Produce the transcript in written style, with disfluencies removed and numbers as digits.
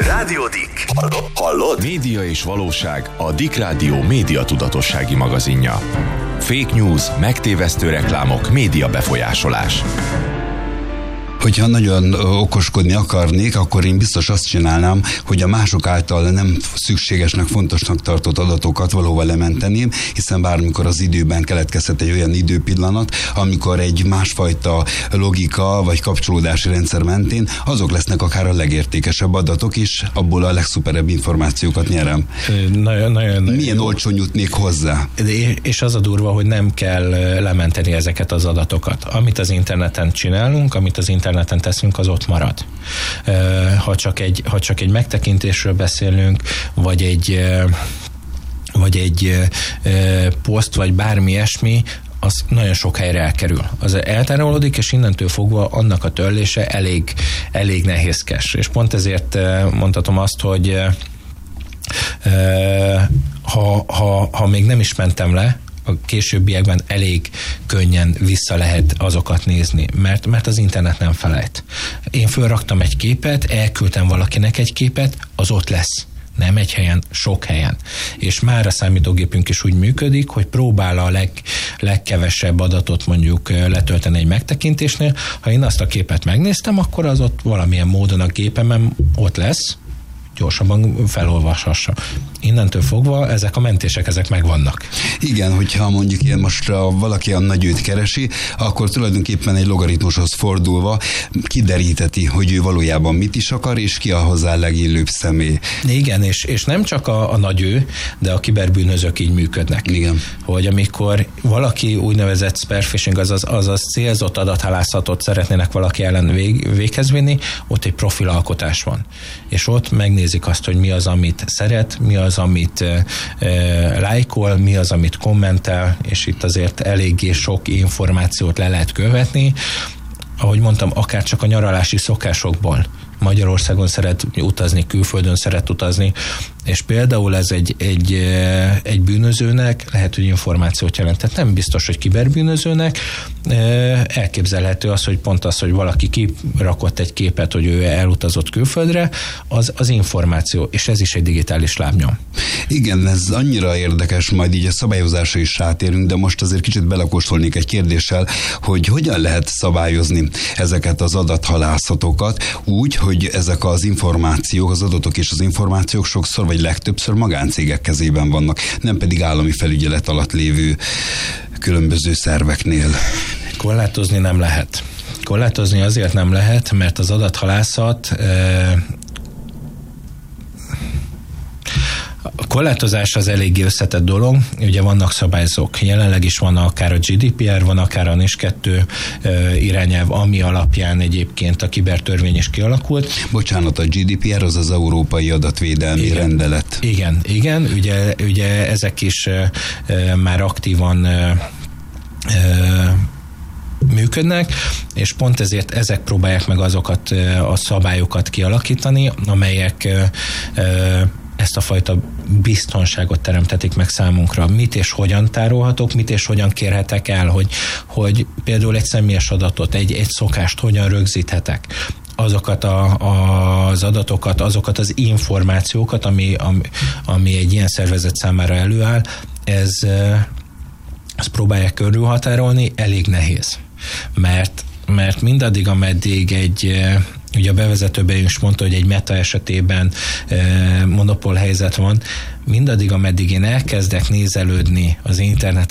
Rádiódik. Hallod? Média és valóság, a Dick Rádió média tudatossági magazinja. Fake news, megtévesztő reklámok, média befolyásolás. Hogyha nagyon okoskodni akarnék, akkor én biztos azt csinálnám, hogy a mások által nem szükségesnek, fontosnak tartott adatokat valahova lementeném, hiszen bármikor az időben keletkezhet egy olyan időpillanat, amikor egy másfajta logika vagy kapcsolódási rendszer mentén azok lesznek akár a legértékesebb adatok is, abból a legszuperebb információkat nyerem. Nagyon milyen olcsón jutnék hozzá? És az a durva, hogy nem kell lementeni ezeket az adatokat. Amit az interneten csinálunk, amit az interneten teszünk, az ott marad. Ha csak egy megtekintésről beszélünk, vagy egy poszt, vagy bármi ilyesmi, az nagyon sok helyre elkerül. Az eltárolódik, és innentől fogva annak a törlése elég nehézkes. És pont ezért mondhatom azt, hogy ha még nem is mentem le, a későbbiekben elég könnyen vissza lehet azokat nézni, mert az internet nem felejt. Én fölraktam egy képet, elküldtem valakinek egy képet, az ott lesz. Nem egy helyen, sok helyen. És már a számítógépünk is úgy működik, hogy próbál a legkevesebb adatot mondjuk letölteni egy megtekintésnél. Ha én azt a képet megnéztem, akkor az ott valamilyen módon a gépemen ott lesz, gyorsabban felolvashassa. Innentől fogva ezek a mentések, ezek megvannak. Igen, hogyha mondjuk ilyen most valaki a nagy őt keresi, akkor tulajdonképpen egy logaritmushoz fordulva kideríteti, hogy ő valójában mit is akar, és ki a hozzá legillőbb személy. Igen, és nem csak a nagy ő, de a kiberbűnözők így működnek. Igen. Hogy amikor valaki úgynevezett spearfishing, azaz célzott adathalászatot szeretnének valaki ellen véghez vinni, ott egy profilalkotás van. És ott megnézik azt, hogy mi az, amit szeret, mi az, amit lájkol, mi az, amit kommentel, és itt azért eléggé sok információt le lehet követni. Ahogy mondtam, akár csak a nyaralási szokásokból. Magyarországon szeret utazni, külföldön szeret utazni, és például ez egy bűnözőnek lehet, hogy információt jelent. Tehát nem biztos, hogy kiberbűnözőnek. Elképzelhető az, hogy pont az, hogy valaki kirakott egy képet, hogy ő elutazott külföldre, az információ, és ez is egy digitális lábnyom. Igen, ez annyira érdekes, majd így a szabályozásra is rátérünk, de most azért kicsit belekóstolnék egy kérdéssel, hogy hogyan lehet szabályozni ezeket az adathalászatokat úgy, hogy ezek az információk, az adatok és az információk sokszor vagy legtöbbször magáncégek kezében vannak, nem pedig állami felügyelet alatt lévő különböző szerveknél. Korlátozni nem lehet. Korlátozni azért nem lehet, mert az adathalászat a korlátozás az eléggé összetett dolog, ugye vannak szabályzók, jelenleg is van akár a GDPR, van akár a NIS2 irányelv, ami alapján egyébként a kibertörvény is kialakult. Bocsánat, a GDPR az az Európai Adatvédelmi Rendelet. Igen, ugye ezek is már aktívan működnek, és pont ezért ezek próbálják meg azokat a szabályokat kialakítani, amelyek ezt a fajta biztonságot teremtetik meg számunkra. Mit és hogyan tárolhatok, mit és hogyan kérhetek el, hogy például egy személyes adatot, egy szokást hogyan rögzíthetek. Azokat az adatokat, azokat az információkat, ami egy ilyen szervezet számára előáll, ezt próbálják körülhatárolni, elég nehéz. Mert mindaddig, ameddig ugye a bevezetőben is mondta, hogy egy Meta esetében monopól helyzet van, mindaddig, ameddig én elkezdek nézelődni az internet